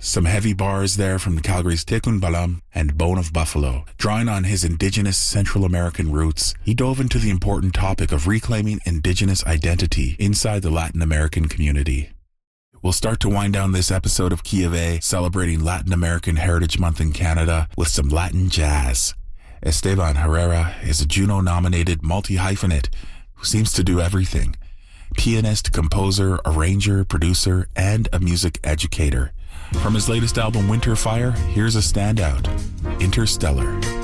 Some heavy bars there from Calgary's Tikun Balam and Bone of Buffalo. Drawing on his indigenous Central American roots, he dove into the important topic of reclaiming indigenous identity inside the Latin American community. We'll start to wind down this episode of Key of A, celebrating Latin American Heritage Month in Canada, with some Latin jazz. Esteban Herrera is a Juno-nominated multi-hyphenate who seems to do everything. Pianist, composer, arranger, producer, and a music educator. From his latest album, Winter Fire, here's a standout, Interstellar.